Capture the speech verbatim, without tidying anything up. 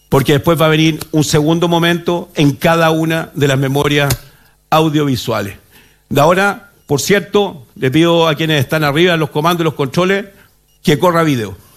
porque después va a venir un segundo momento en cada una de las memorias audiovisuales. De ahora, por cierto, le pido a quienes están arriba, en los comandos y los controles, que corra video.